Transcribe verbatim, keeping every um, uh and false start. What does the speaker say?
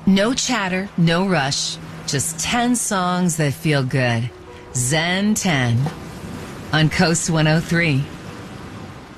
No chatter, no rush, just ten songs that feel good. Zen ten on Coast one oh three.